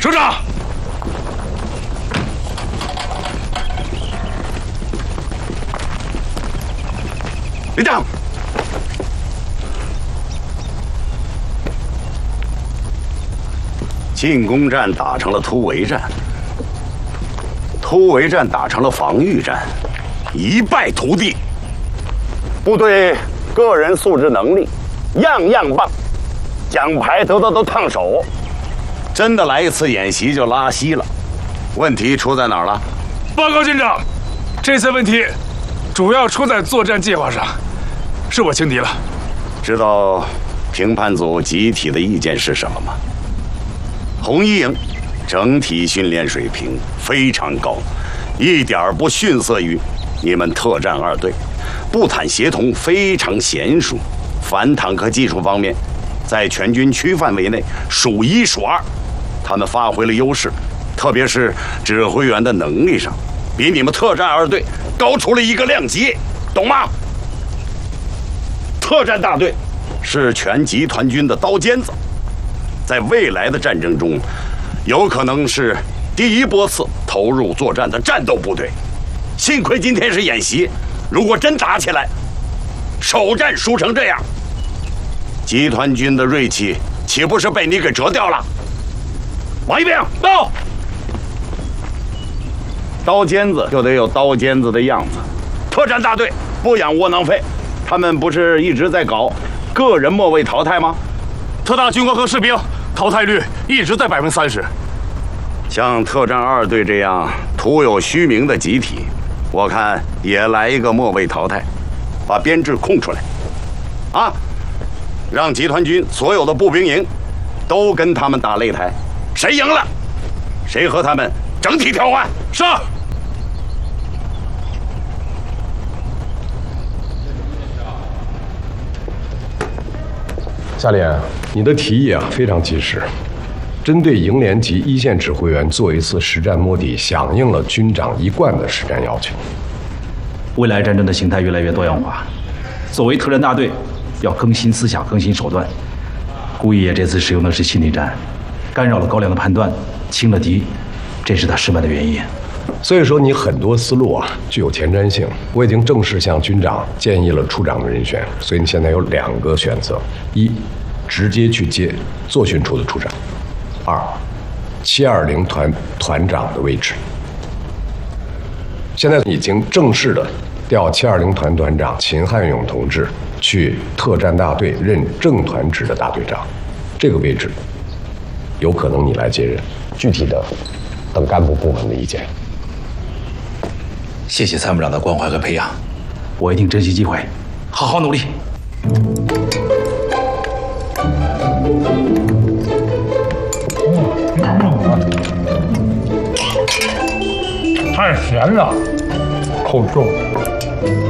首长。 立正。进攻战打成了突围战，突围战打成了防御战，一败涂地。部队个人素质能力样样棒，奖牌得的都烫手。真的来一次演习就拉稀了，问题出在哪儿了？ 报告军长，这次问题主要出在作战计划上，是我轻敌了。 知道评判组集体的意见是什么吗？红一营整体训练水平非常高，一点不逊色于你们特战二队，步坦协同非常娴熟，反坦克技术方面在全军区范围内数一数二，他们发挥了优势，特别是指挥员的能力上，比你们特战二队高出了一个量级，懂吗？特战大队是全集团军的刀尖子，在未来的战争中，有可能是第一波次投入作战的战斗部队。幸亏今天是演习，如果真打起来，首战输成这样，集团军的锐气岂不是被你给折掉了？王一兵，到！刀尖子就得有刀尖子的样子。特战大队不养窝囊废，他们不是一直在搞个人末位淘汰吗？ 特大军官和士兵淘汰率一直在30%。 像特战二队这样徒有虚名的集体，我看也来一个末位淘汰，把编制空出来，啊，让集团军所有的步兵营都跟他们打擂台，谁赢了，谁和他们整体调换。 是。 夏连，你的提议非常及时，针对营连级一线指挥员做一次实战摸底，响应了军长一贯的实战要求。 未来战争的形态越来越多样化，作为特战大队，要更新思想、更新手段。顾一野这次使用的是心理战，干扰了高粱的判断，轻了敌，这是他失败的原因。 所以说，你很多思路具有前瞻性。我已经正式向军长建议了处长的人选，所以你现在有2个选择：一，直接去接作训处的处长；二，720团团长的位置。现在已经正式的调720团团长秦汉勇同志去特战大队任正团职的大队长，这个位置有可能你来接任，具体的等干部部门的意见。 谢谢参谋长的关怀和培养，我一定珍惜机会，好好努力。 太咸了，口重。